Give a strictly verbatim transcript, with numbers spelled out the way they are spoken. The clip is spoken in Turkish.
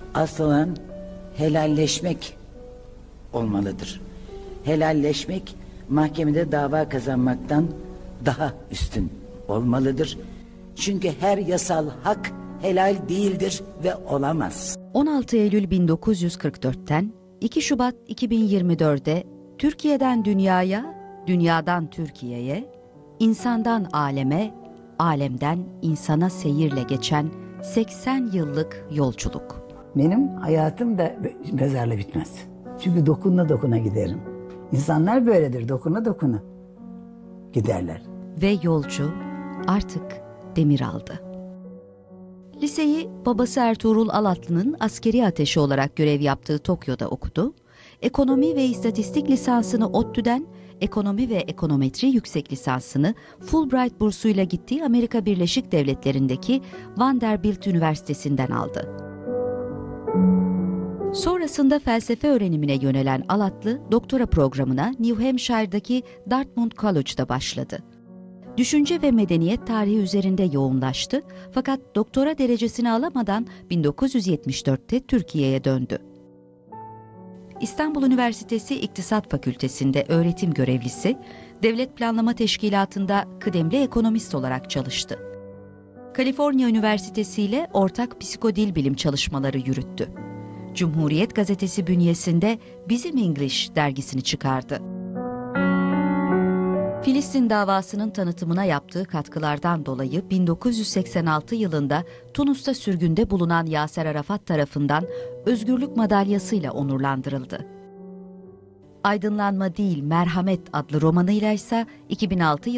Asıl olan helalleşmek olmalıdır. Helalleşmek mahkemede dava kazanmaktan daha üstün olmalıdır. Çünkü her yasal hak helal değildir ve olamaz. on altı Eylül bin dokuz yüz kırk dört'ten iki Şubat iki bin yirmi dört'e Türkiye'den dünyaya, dünyadan Türkiye'ye, insandan aleme, alemden insana seyirle geçen seksen yıllık yolculuk. Benim hayatım da mezarla bitmez. Çünkü dokuna dokuna giderim. İnsanlar böyledir, dokuna dokuna giderler. Ve yolcu artık demir aldı. Liseyi babası Ertuğrul Alatlı'nın askeri ateşi olarak görev yaptığı Tokyo'da okudu. Ekonomi ve istatistik lisansını ODTÜ'den, ekonomi ve ekonometri yüksek lisansını Fulbright bursuyla gittiği Amerika Birleşik Devletleri'ndeki Vanderbilt Üniversitesi'nden aldı. Sonrasında felsefe öğrenimine yönelen Alatlı, doktora programına New Hampshire'daki Dartmouth College'da başladı. Düşünce ve medeniyet tarihi üzerinde yoğunlaştı fakat doktora derecesini alamadan bin dokuz yüz yetmiş dört'te Türkiye'ye döndü. İstanbul Üniversitesi İktisat Fakültesi'nde öğretim görevlisi, Devlet Planlama Teşkilatı'nda kıdemli ekonomist olarak çalıştı. Kaliforniya Üniversitesi ile ortak psikodil bilim çalışmaları yürüttü. Cumhuriyet Gazetesi bünyesinde Bizim English dergisini çıkardı. Filistin davasının tanıtımına yaptığı katkılardan dolayı bin dokuz yüz seksen altı yılında Tunus'ta sürgünde bulunan Yaser Arafat tarafından Özgürlük Madalyası'yla onurlandırıldı. Aydınlanma Değil Merhamet adlı romanıyla ise iki bin altı